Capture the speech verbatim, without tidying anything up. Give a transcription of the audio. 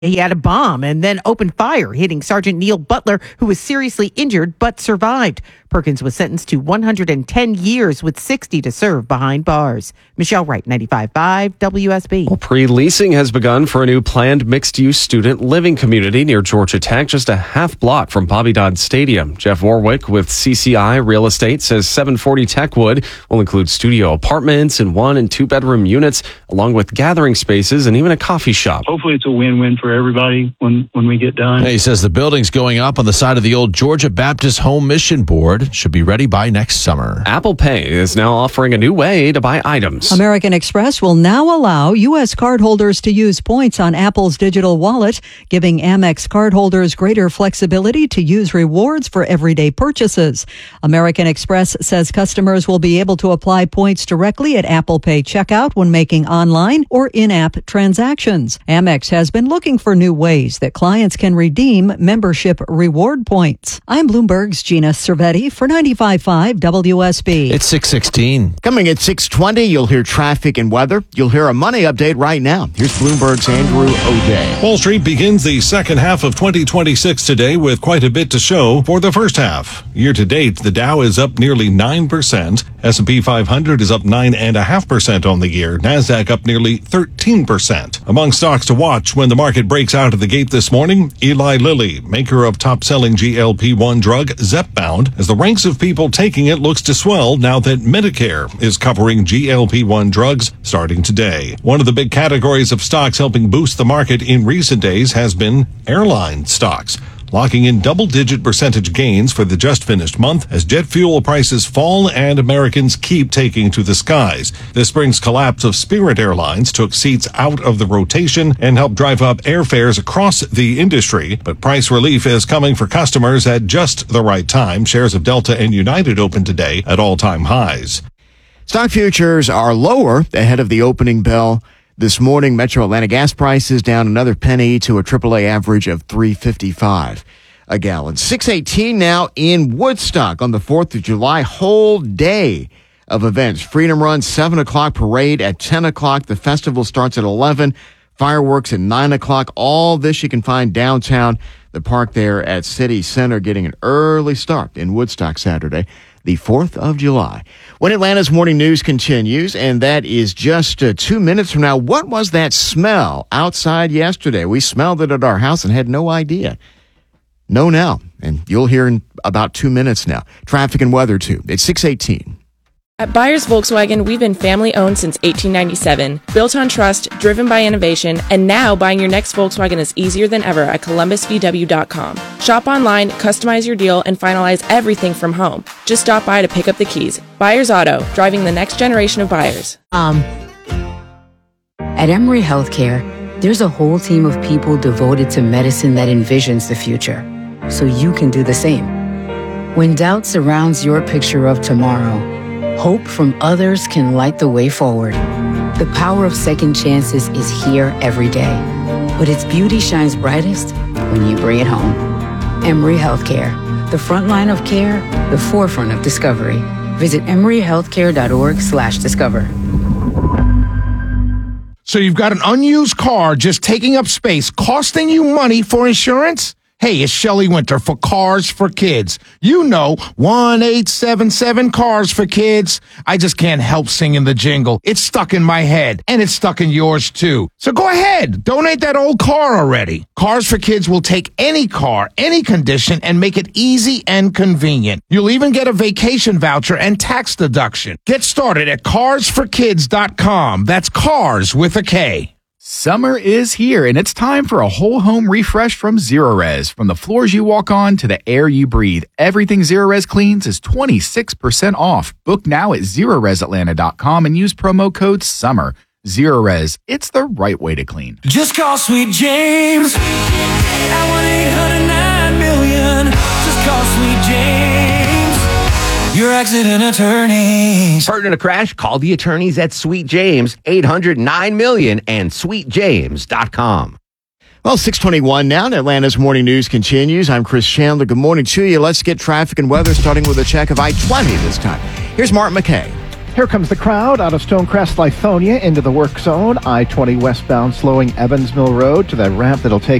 He had a bomb and then opened fire, hitting Sergeant Neil Butler, who was seriously injured but survived. Perkins was sentenced to one hundred ten years with sixty to serve behind bars. Michelle Wright, ninety-five point five W S B. Well, pre-leasing has begun for a new planned mixed-use student living community near Georgia Tech, just a half block from Bobby Dodd Stadium. Jeff Warwick with C C I Real Estate says seven forty Techwood will include studio apartments and one and two-bedroom units, along with gathering spaces and even a coffee shop. Hopefully it's a win-win for everybody when, when we get done. He says the building's going up on the side of the old Georgia Baptist Home Mission Board. Should be ready by next summer. Apple Pay is now offering a new way to buy items. American Express will now allow U S cardholders to use points on Apple's digital wallet, giving Amex cardholders greater flexibility to use rewards for everyday purchases. American Express says customers will be able to apply points directly at Apple Pay checkout when making online or in-app transactions. Amex has been looking for new ways that clients can redeem membership reward points. I'm Bloomberg's Gina Cervetti for ninety-five point five W S B. It's six sixteen. Coming at six twenty, you'll hear traffic and weather. You'll hear a money update right now. Here's Bloomberg's Andrew O'Day. Wall Street begins the second half of twenty twenty-six today with quite a bit to show for the first half. Year to date, the Dow is up nearly nine percent. S and P five hundred is up nine point five percent on the year. NASDAQ up nearly thirteen percent. Among stocks to watch when the market breaks out of the gate this morning, Eli Lilly, maker of top-selling G L P one drug Zepbound, as the ranks of people taking it looks to swell now that Medicare is covering G L P one drugs starting today. One of the big categories of stocks helping boost the market in recent days has been airline stocks, locking in double-digit percentage gains for the just-finished month as jet fuel prices fall and Americans keep taking to the skies. This spring's collapse of Spirit Airlines took seats out of the rotation and helped drive up airfares across the industry, but price relief is coming for customers at just the right time. Shares of Delta and United opened today at all-time highs. Stock futures are lower ahead of the opening bell. This morning, Metro Atlanta gas prices down another penny to a triple A average of three fifty-five a gallon. six eighteen now in Woodstock on the fourth of July. Whole day of events. Freedom Run, seven o'clock, parade at ten o'clock. The festival starts at eleven. Fireworks at nine o'clock. All this you can find downtown. The park there at City Center getting an early start in Woodstock Saturday, the fourth of July. When Atlanta's morning news continues, and that is just uh, two minutes from now. What was that smell outside yesterday? We smelled it at our house and had no idea. Know now, and you'll hear in about two minutes now. Traffic and weather, too. It's six eighteen. At Byers Volkswagen, we've been family-owned since eighteen ninety-seven, built on trust, driven by innovation, and now buying your next Volkswagen is easier than ever at columbus v w dot com. Shop online, customize your deal, and finalize everything from home. Just stop by to pick up the keys. Byers Auto, driving the next generation of buyers. Um, at Emory Healthcare, there's a whole team of people devoted to medicine that envisions the future, so you can do the same. When doubt surrounds your picture of tomorrow, hope from others can light the way forward. The power of second chances is here every day, but its beauty shines brightest when you bring it home. Emory Healthcare, the front line of care, the forefront of discovery. Visit emory healthcare dot org slash discover. So you've got an unused car just taking up space, costing you money for insurance? Hey, it's Shelley Winter for Cars for Kids. You know, one eight seven seven Cars for Kids. I just can't help singing the jingle. It's stuck in my head, and it's stuck in yours, too. So go ahead, donate that old car already. Cars for Kids will take any car, any condition, and make it easy and convenient. You'll even get a vacation voucher and tax deduction. Get started at cars for kids dot com. That's cars with a K. Summer is here, and it's time for a whole home refresh from Zerorez. From the floors you walk on to the air you breathe, everything Zerorez cleans is twenty-six percent off. Book now at zerorez atlanta dot com and use promo code SUMMER. Zerorez, it's the right way to clean. Just call Sweet James at one eight hundred nine million. Just call Sweet James, your accident attorneys. Hurt in a crash? Call the attorneys at Sweet James, eight hundred nine million and sweet james dot com. Well, six twenty-one now, and Atlanta's morning news continues. I'm Chris Chandler. Good morning to you. Let's get traffic and weather, starting with a check of I twenty this time. Here's Mark McKay. Here comes the crowd out of Stonecrest, Lithonia into the work zone. I twenty westbound slowing Evansville Road to the ramp that'll take